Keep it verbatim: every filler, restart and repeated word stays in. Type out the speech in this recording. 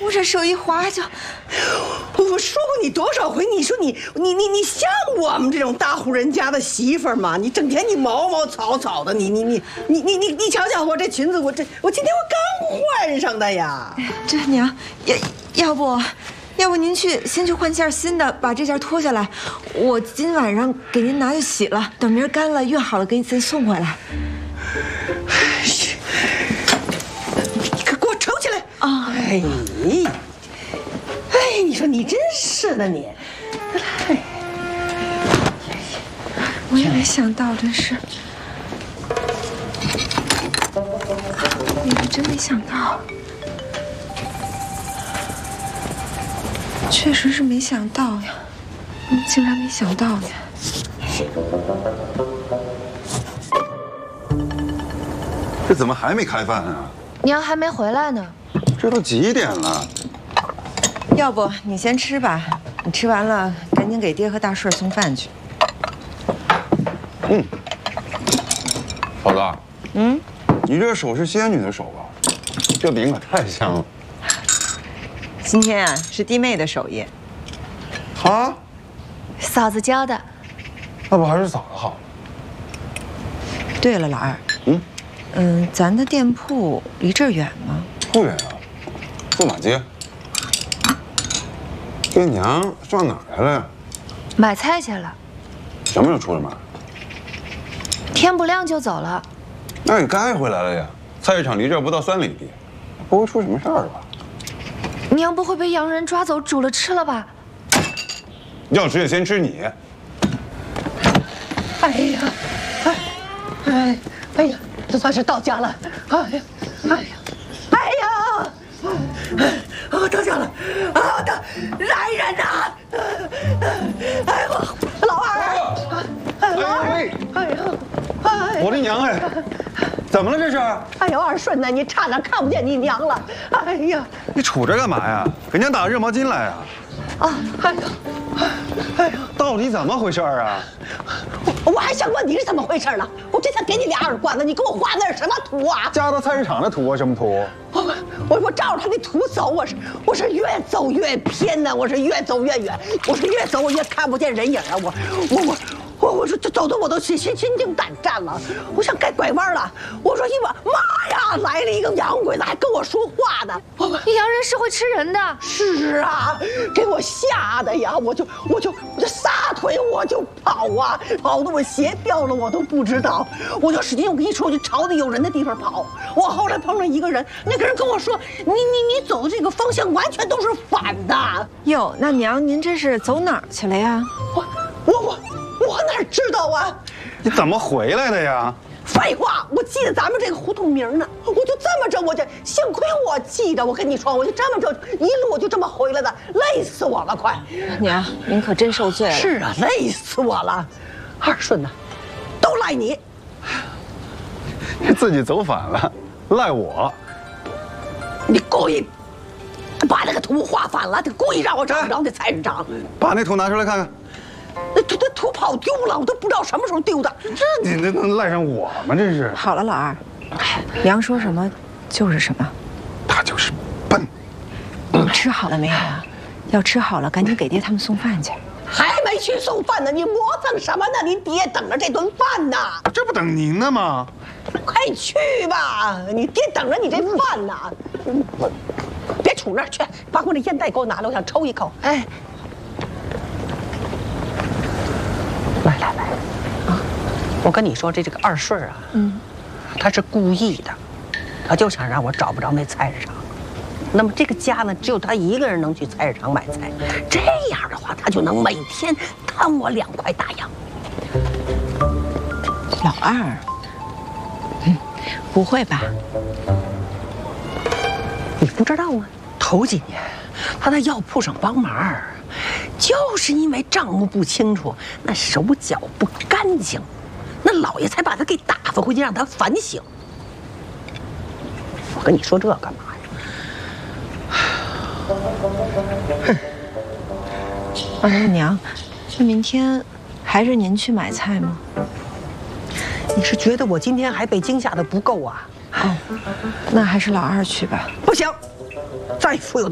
我这手一滑就…… 我说过你多少回？你说你你你你像我们这种大户人家的媳妇儿吗？你整天你毛毛草草的，你你你你你你你瞧瞧我这裙子，我这我今天我刚换上的呀。 这娘，要要不，要不您去先去换件新的，把这件脱下来，我今晚上给您拿去洗了，等明儿干了熨好了给你再送回来。 你可给我抽起来啊！ 哎，哎，你说你真是的你，哎， 我也没想到，真是，我也真没想到，确实是没想到呀，竟然没想到呀。 这怎么还没开饭啊？ 娘还没回来呢。 这都几点了？ 要不你先吃吧，你吃完了赶紧给爹和大顺送饭去。 嗯，嫂子， 嗯， 你这手是仙女的手吧？这饼可太香了。 今天啊是弟妹的手艺。 啊？ 嫂子教的。 那不还是嫂子好？ 对了，老二，嗯嗯，咱的店铺离这儿远吗？ 不远啊，驻马街。这娘上哪儿来了呀？ 买菜去了。 什么时候出了门？ 天不亮就走了。 那你该回来了呀。菜市场离这儿不到三里地，不会出什么事儿了吧？ 娘不会被洋人抓走煮了吃了吧？ 要吃就先吃你。 哎呀，哎，哎，哎呀，这算是到家了。哎呀，哎呀，哎呀，啊，到家了！啊，的来人呐！哎呦，老二，哎，老二，哎呀，哎， 我的娘哎，怎么了这是？ 哎呦，二顺呐，你差点看不见你娘了！哎呀， 你杵着干嘛呀？给娘打个热毛巾来呀！ 啊，哎呀，哎呀， 到底怎么回事啊？ 我还想问你是怎么回事呢？我这才给你俩耳光子，你给我画那是什么图啊？ 家到菜市场的图啊，什么图？ 我我我照着他那图走，我是我是越走越偏呢，我是越走越远，我是越走我越看不见人影啊！我我我我我说这走的我都心心心惊胆战了，我想该拐弯了。我说一我妈呀，来了一个洋鬼子，还跟我说话呢。 洋人是会吃人的。 是啊，给我吓的呀！我就我就我就撒腿我就跑啊，跑的我鞋掉了我都不知道。我就使劲我跟你说，我就朝着有人的地方跑。我后来碰上一个人，那个人跟我说：“你你你走的这个方向完全都是反的。” 哟，那娘您这是走哪儿去了呀？ 我我我我哪知道啊？ 你怎么回来的呀？ 废话，我记得咱们这个胡同名呢，我就这么着，我就幸亏我记着，我跟你说，我就这么着一路就这么回来的，累死我了，快！ 娘，您可真受罪了。 是啊，累死我了。二顺呐，都赖你， 你自己走反了，赖我。 你故意把那个图画反了，他故意让我找不着那菜市场。 把那图拿出来看看。 那图那图跑丢了，我都不知道什么时候丢的。 这你这能赖上我吗？这是。 好了，老二，娘说什么就是什么。 他就是笨。 吃好了没有啊？要吃好了，赶紧给爹他们送饭去。 还没去送饭呢，你磨蹭什么呢？你爹等着这顿饭呢。 这不等您呢吗？ 快去吧，你爹等着你这饭呢。别杵那儿去，把我那烟袋给我拿来，我想抽一口。哎。来来来，啊！我跟你说，这这个二顺啊，嗯，他是故意的，他就想让我找不着那菜市场。那么这个家呢，只有他一个人能去菜市场买菜，这样的话，他就能每天贪我两块大洋。 老二，嗯，不会吧？ 你不知道啊？头几年他在药铺上帮忙。就是因为账目不清楚，那手脚不干净，那老爷才把他给打发回去，让他反省。我跟你说这干嘛呀？ 哼！二娘，那明天还是您去买菜吗？ 你是觉得我今天还被惊吓的不够啊？ 哦，那还是老二去吧。 不行，再富有。